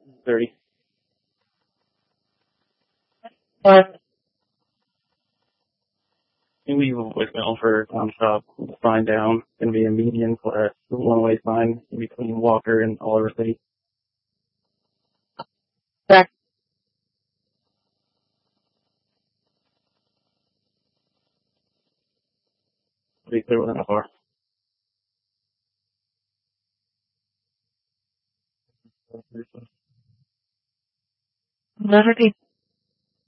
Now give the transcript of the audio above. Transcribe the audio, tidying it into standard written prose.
30. Can you leave a voicemail for Tom Shop? Sign down. It's going to be a median class, one-way sign between Walker and Oliver City. Back. Be clear within a car. Liberty